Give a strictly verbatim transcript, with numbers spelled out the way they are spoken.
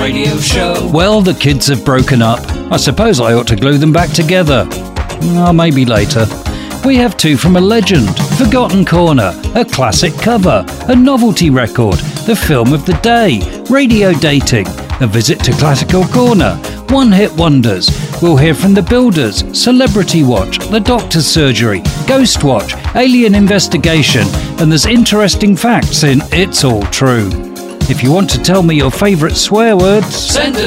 radio show. Well, the kids have broken up. I suppose I ought to glue them back together. Oh, maybe later. We have two from a legend, Forgotten Corner, a classic cover, a novelty record, the film of the day, radio dating, a visit to Classical Corner, one-hit wonders. We'll hear from The Builders, Celebrity Watch, The Doctor's Surgery, Ghost Watch, Alien Investigation, and there's interesting facts in It's All True. If you want to tell me your favourite swear words, Send